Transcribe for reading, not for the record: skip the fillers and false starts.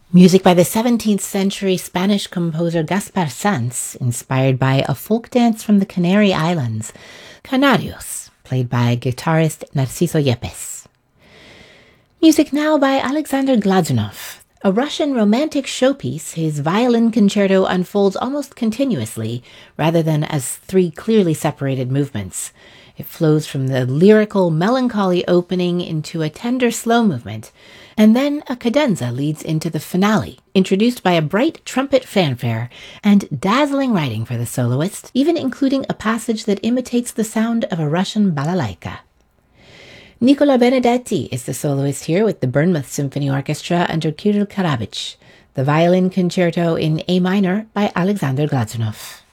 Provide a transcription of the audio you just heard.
Music by the 17th century Spanish composer Gaspar Sanz, inspired by a folk dance from the Canary Islands, Canarios, played by guitarist Narciso Yepes. Music now by Alexander Glazunov. A Russian romantic showpiece, his violin concerto unfolds almost continuously, rather than as three clearly separated movements. It flows from the lyrical, melancholy opening into a tender slow movement, and then a cadenza leads into the finale, introduced by a bright trumpet fanfare and dazzling writing for the soloist, even including a passage that imitates the sound of a Russian balalaika. Nicola Benedetti is the soloist here with the Bournemouth Symphony Orchestra under Kirill Karabich, the violin concerto in A minor by Alexander Glazunov.